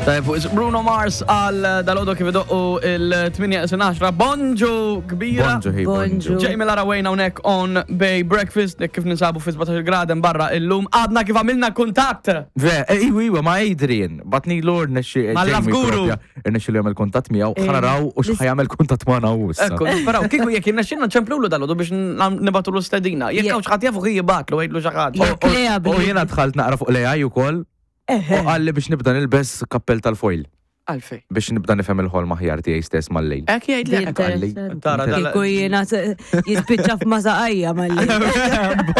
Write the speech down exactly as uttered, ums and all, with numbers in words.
Tajb, Bruno Mars għal dal-għodu kif idoqqu il-tminja għaxra Bonġu kbira. Bonġu, hi, Bonġu. bonġu. Ġej mill-arawejna unek on Bay Breakfast, dik kif ninsabu fi sebgħtax graden barra illum. Għadna kif għamilna kuntatt. Ve, iwa, iwa, ma Adrian, batni l-ord nesċi. Ma l-Afguru. Nesċi li għamil kontat miegħu, ħanaraw u xħajamil kontat ma nawus. Ekku, nisperaw, kiku jek jenna xinna ċemplulu dal-għodu biex nibatu l-stedina. Jek għaw xħat jafu għi jibatlu, għidlu xaħat. Jekk Lea U bil- jena dħalt naqra fuq lejaj u kol, u għalli biex nibda nilbes kappell tal-foil. Għalfej. Biex nibda nifhem il-ħol maħjar tiegħi stess mal-lejl. Ek jgħid li. Għalli. Interessant. Tara, dal- Kieku jiena jispiċċa f'masaqajja mal-lejl.